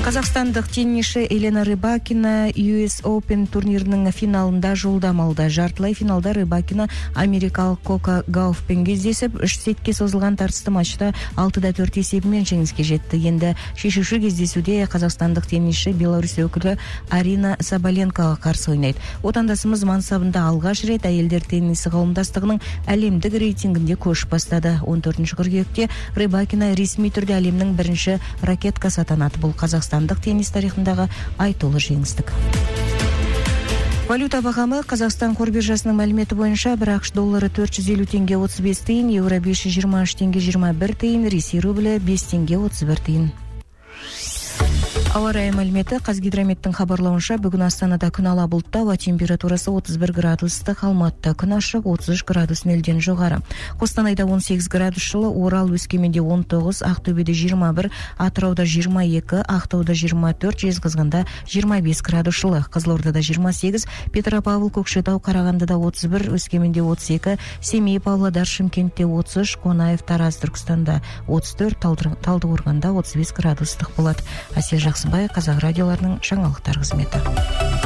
Қазақстандық теннисші Елена Рыбакина US Open турнирінің финалында жолдама алды. Жартылай финалда Рыбакина америкалық Кока Гауфпен кездесіп, 3 сетке созылған тартысты матчта 6-4 есебімен жеңіске жетті. Енді шешуші кездесуде қазақстандық теннисші Беларусь өкілі Арина Сабаленкаға қарсы ойнайды. Отандасымыз мансабында алғаш рет әйелдер теннисі қауымдастығының әлемдік рейтингінде көш бастады. 14 қыркүйекте Рыбакина ресми түрде әлемнің бірінші ракеткасы атанады. Бұл қазақстандық теннис тарихындағы айтулы жеңістік. Валюта бағамы Қазақстан қор биржасының мәліметі бойынша бір ақш доллары 450 теңге 35 тиын, еуро 523 теңге 21 тиын, Ресей рублі 5 теңге 31 тиын. Ауа райы мәліметі. Қазгидрометтің хабарлауынша бүгін Астанада күн ала бұлтты, ауа температурасы 31 градус ыстық, Алматыда күн ашық, 33 градус нөлден жоғары. Қостанайда 18 градус жылы, Орал Өскеменде 19, Ақтөбеде 21, Атырауда 22, Ақтауда 24, Жезқазғанда 25 градус жылы, Қызылордада 28, Петропавл, Көкшетау, Қарағандыда 31, Өскеменде 32, Семей, Павлодар, Шымкентте 33, Қонаев, Тараз, Түркістанда 34, Талдықорғанда 35 градус ыстық болады. Әсел Жақсыбай, Қазақ радиоларының жаңалықтар қызметі.